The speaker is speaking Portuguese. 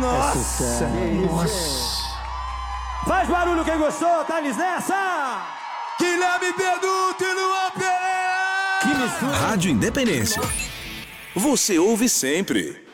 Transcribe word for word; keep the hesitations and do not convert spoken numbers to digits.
Nossa! Nossa! Faz barulho quem gostou, Thales nessa! Guilherme Benuto e Luan Pereira! Que mistura! Rádio Independência. Você ouve sempre.